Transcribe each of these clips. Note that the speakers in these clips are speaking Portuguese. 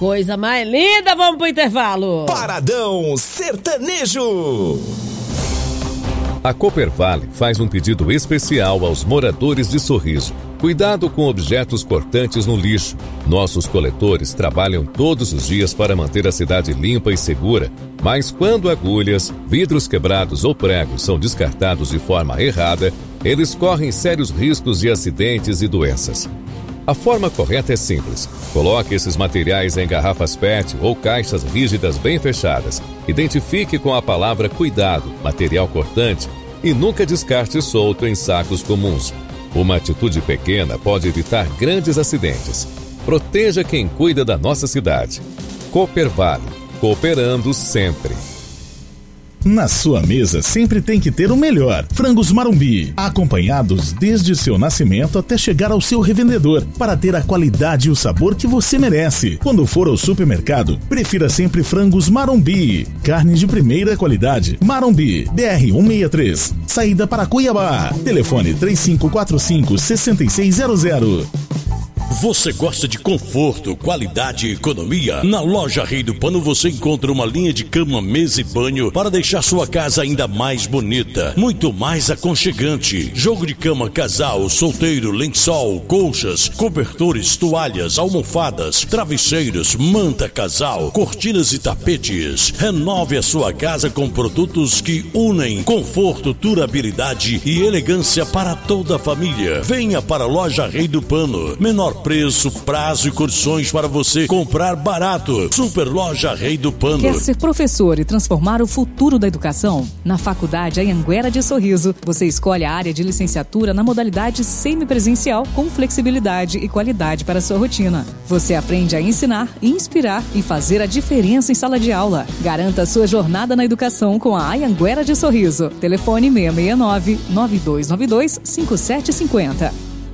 Coisa mais linda, vamos pro intervalo. Paradão Sertanejo. A Coopervale faz um pedido especial aos moradores de Sorriso. Cuidado com objetos cortantes no lixo. Nossos coletores trabalham todos os dias para manter a cidade limpa e segura, mas quando agulhas, vidros quebrados ou pregos são descartados de forma errada, eles correm sérios riscos de acidentes e doenças. A forma correta é simples. Coloque esses materiais em garrafas PET ou caixas rígidas bem fechadas. Identifique com a palavra cuidado, material cortante, e nunca descarte solto em sacos comuns. Uma atitude pequena pode evitar grandes acidentes. Proteja quem cuida da nossa cidade. Coopervale, cooperando sempre. Na sua mesa sempre tem que ter o melhor. Frangos Marumbi, acompanhados desde seu nascimento até chegar ao seu revendedor, para ter a qualidade e o sabor que você merece. Quando for ao supermercado, prefira sempre Frangos Marumbi. Carne de primeira qualidade. Marumbi, BR-163, saída para Cuiabá. Telefone 3545-6600. Você gosta de conforto, qualidade e economia? Na loja Rei do Pano você encontra uma linha de cama, mesa e banho para deixar sua casa ainda mais bonita, muito mais aconchegante. Jogo de cama casal, solteiro, lençol, colchas, cobertores, toalhas, almofadas, travesseiros, manta casal, cortinas e tapetes. Renove a sua casa com produtos que unem conforto, durabilidade e elegância para toda a família. Venha para a loja Rei do Pano. Menor preço, prazo e condições para você comprar barato. Super Loja Rei do Pano. Quer ser professor e transformar o futuro da educação? Na Faculdade Anhanguera de Sorriso, você escolhe a área de licenciatura na modalidade semipresencial com flexibilidade e qualidade para a sua rotina. Você aprende a ensinar, inspirar e fazer a diferença em sala de aula. Garanta a sua jornada na educação com a Anhanguera de Sorriso. Telefone 669-9292-5750.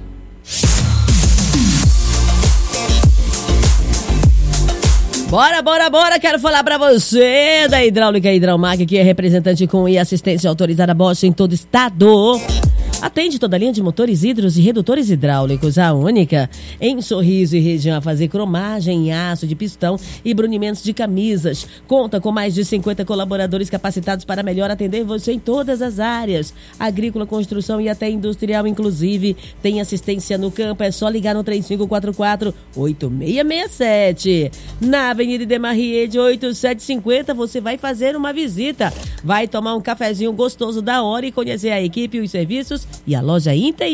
Bora, bora, bora, quero falar pra você da Hidráulica Hidralmac, que é representante com e assistência autorizada Bosch em todo estado. Atende toda a linha de motores hidros e redutores hidráulicos, a única em Sorriso e região a fazer cromagem em aço de pistão e brunimentos de camisas. Conta com mais de 50 colaboradores capacitados para melhor atender você em todas as áreas. Agrícola, construção e até industrial, inclusive. Tem assistência no campo, é só ligar no 3544-8667. Na Avenida Demarriede 8750, você vai fazer uma visita. Vai tomar um cafezinho gostoso da hora e conhecer a equipe e os serviços e a loja Inter